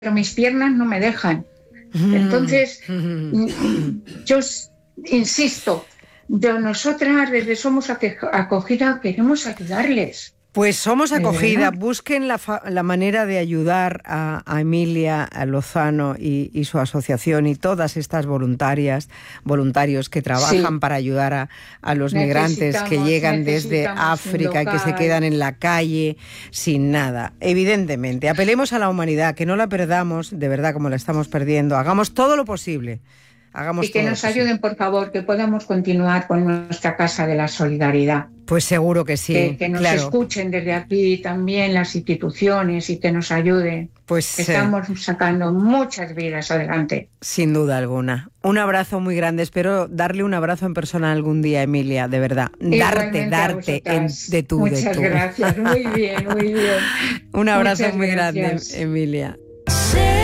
pero mis piernas no me dejan. Entonces, yo insisto, nosotras desde Somos Acogida queremos ayudarles. Pues Somos Acogida, busquen la manera de ayudar a Emilia Lozano y su asociación y todas estas voluntarios que trabajan para ayudar a los migrantes que llegan desde África y que se quedan en la calle sin nada. Evidentemente, apelemos a la humanidad, que no la perdamos, de verdad, como la estamos perdiendo. Hagamos todo lo posible. Y que nos ayuden, por favor, que podamos continuar con nuestra Casa de la Solidaridad. Pues seguro que sí. Que nos escuchen desde aquí también las instituciones y que nos ayuden. Pues estamos sacando muchas vidas adelante. Sin duda alguna. Un abrazo muy grande. Espero darle un abrazo en persona algún día, Emilia, de verdad. Darte de tú. Muchas gracias. Muy bien, muy bien. Un abrazo muy grande, Emilia.